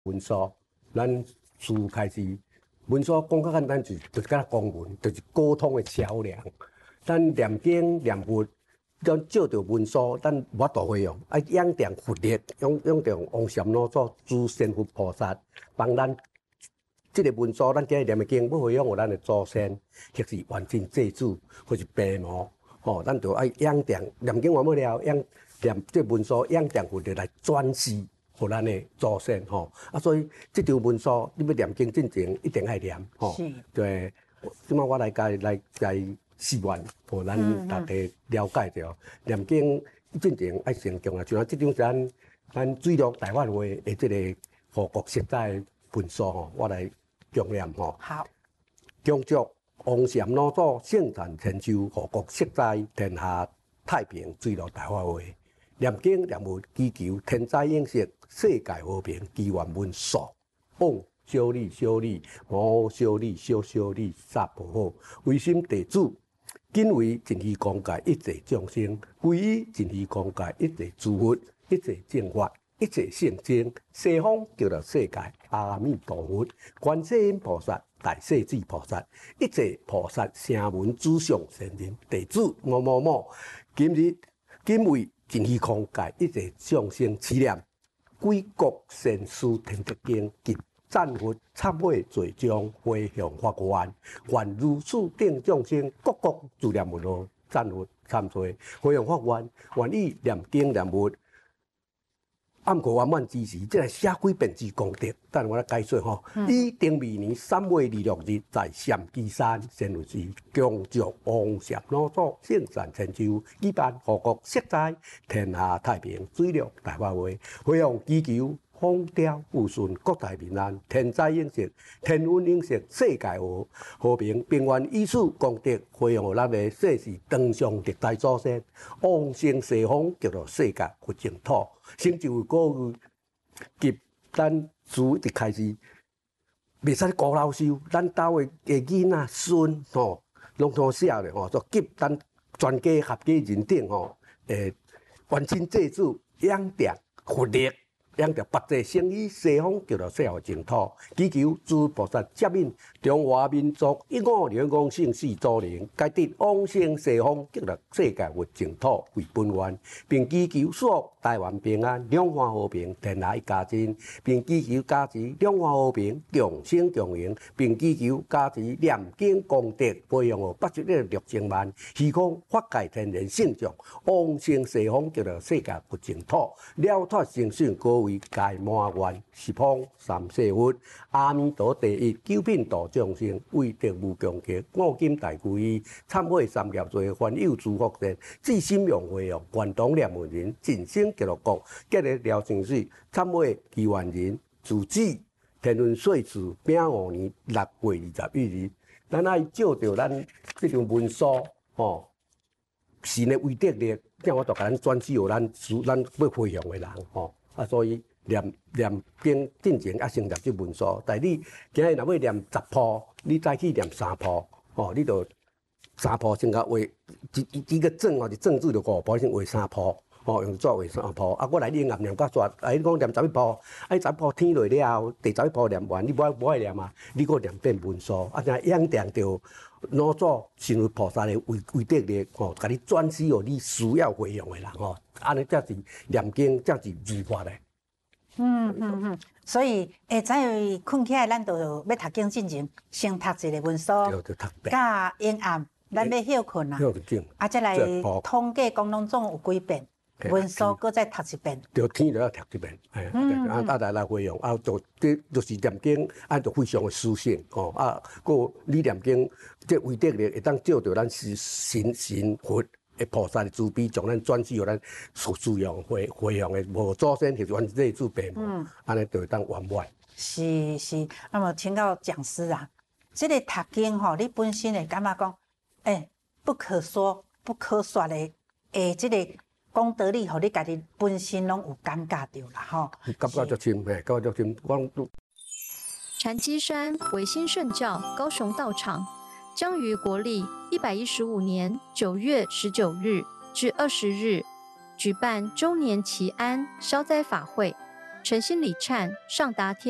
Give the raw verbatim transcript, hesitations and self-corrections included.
文书，咱事开始文书讲较简单，就是就是甲公文，就是沟通的桥梁。咱念经念佛，咱照着文书，咱无法度会用，啊仰仗佛力，仰仰仗王禅老祖诸仙佛菩萨，帮咱即个文书，咱今日念的经，要回向互咱的祖先，或是完成祭祖，或是爸母，吼、哦，咱就爱仰仗念经完要了，仰念这文书，仰仗佛力来转世。互咱的祖先吼，啊，所以这张文书你要念经进前一定爱念吼。是。对，即摆我来家来来示愿，互咱大家了解着。念经进前爱成功啊，像啊，这张是咱咱水陆大法会的这个护国实在文书吼，我来强念吼。好。恭祝王禅老祖圣诞千秋，护国实在天下太平，水陆大法会。念经念佛，祈求天灾应息，世界和平，祈愿文殊。嗡，小利小利，无小利小小利，煞不好。唯心地主，敬为尽虚空界一切众生，皈依尽虚空界一切诸佛，一切正法，一切圣经。西方叫做世界阿弥陀佛，观世音菩萨。大势至菩萨，一切菩萨声闻祖上圣人地主某某某，今日今为尽虚空界一切众生祈念，归国善事天德经，及赞佛忏悔罪障，回向法愿，愿如此等众生，各国自念无路，赞佛忏罪，回向法愿，愿意念经念佛。暗过圆满之时，即个写几遍之功德，等我来解说吼。以丁未年三月二六日，在陕基山仙路寺，恭祝王禅老祖圣诞千秋，举办护国实在天下太平，水陆大法会，回向祈求风调雨顺，国泰民安，天灾应息，天运应息，世界和和平，并愿以此功德回向咱的世世当上历代祖先，往生西方，叫做世界佛净土。成就古语，及咱自一开始，袂使高老修，咱兜的个囡仔孙吼，拢通写咧吼，就及咱全家合家人等吼，诶，完成祭祖，仰仗佛力。仰着八界生意，西方叫做世界净土，祈求诸菩萨接引中华民族一五两公姓氏祖灵，皆得往生西方，极乐世界佛净土为本愿，并祈求所台湾平安，两岸和平，天下一家亲，并祈求加持两岸和平，共生共荣，并祈求加持念经功德，培养哦八十亿六千万，虚空法界天人圣像，往生西方，极乐世界佛净土，了脱生死高。为界满愿，十方三世佛，阿弥陀第一，九品度众生，为德无穷极，五金大归依，忏悔三业罪，烦忧诸福善，至心用回向，愿当念文人，尽生极乐国，结力了生死，忏悔祈愿人，自此天运岁次丙午年六月二十一日，咱爱照着咱这张文书，吼、哦，神的威德力，这我就甲咱转示予咱咱要回向的人，吼、哦。啊，所以念念经进前啊，先念这文书。但你今日若要念十铺，你再去念三铺，哦，你就三铺先甲画一一个正哦，是正字就五铺，先画三铺，哦，用纸画三铺。啊，我来你念念到煞，啊，你讲念十一铺，啊，十一铺天落了后，第十一铺念完，你无无爱念啊？你搁念遍文书，啊，就仰仗着老祖神佛菩萨的威威德力，吼，甲你转示哦，你需要回向的人，吼。安尼才是念经，才是如法嘞。 嗯嗯嗯，所以下早困起来，咱就要读经进前，先读一个文书，甲阴暗，咱要休困啊。 休困。 啊，再来统计讲拢总有几遍，文书搁再读一遍。 着天就要读一遍，哎，啊啊来来回向，啊就这就是念经，啊就非常的殊胜哦。啊，个你念经，这威德力会当照着咱是神神佛。菩萨的慈悲，将咱转世予咱所需用回回向的无祖先，就是阮这祖辈母，安尼就会当圆满。 是是，那么请教讲师啊，这个读经吼，你本身会感觉讲，诶、欸，不可说不可说的，诶，这个功德力，互你家己本身拢有感觉到啦吼。 感觉足深，嘿，感觉足深。我禅机山维新圣教高雄道场。将于国历一百一十五年九月十九日至二十日举办周年祈安消灾法会，诚心礼忏上达天。